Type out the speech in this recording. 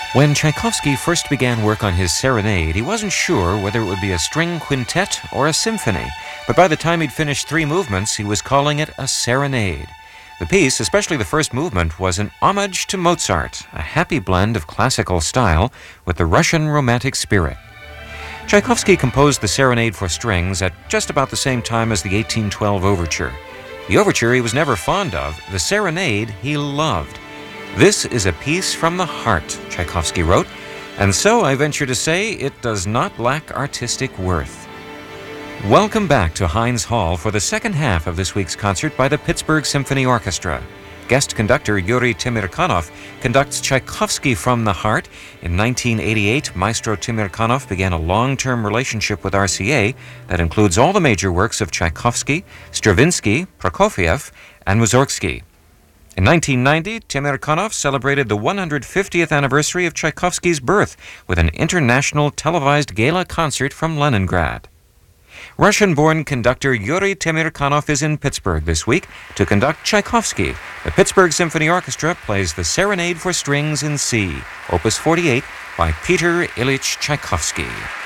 When Tchaikovsky first began work on his Serenade, he wasn't sure whether it would be a string quintet or a symphony, but by the time he'd finished 3 movements, he was calling it a serenade. The piece, especially the first movement, was an homage to Mozart, a happy blend of classical style with the Russian romantic spirit. Tchaikovsky composed the Serenade for strings at just about the same time as the 1812 Overture. The Overture he was never fond of, the Serenade he loved. "This is a piece from the heart," Tchaikovsky wrote, and so I venture to say it does not lack artistic worth. Welcome back to Heinz Hall for the second half of this week's concert by the Pittsburgh Symphony Orchestra. Guest conductor Yuri Temirkanov conducts Tchaikovsky from the Heart. In 1988, Maestro Temirkanov began a long-term relationship with RCA that includes all the major works of Tchaikovsky, Stravinsky, Prokofiev, and Mussorgsky. In 1990, Temirkanov celebrated the 150th anniversary of Tchaikovsky's birth with an international televised gala concert from Leningrad. Russian-born conductor Yuri Temirkanov is in Pittsburgh this week to conduct Tchaikovsky. The Pittsburgh Symphony Orchestra plays the Serenade for Strings in C, Opus 48, by Peter Ilyich Tchaikovsky.